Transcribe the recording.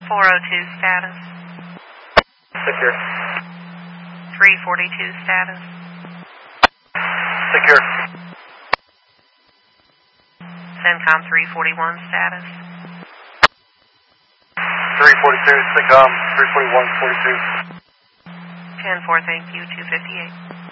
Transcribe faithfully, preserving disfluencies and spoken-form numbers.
four oh two status. Secure. three forty-two status. Secure. CENTCOM three forty-one status. three forty-two, CENTCOM three forty-one forty-two. ten four, thank you, two fifty-eight.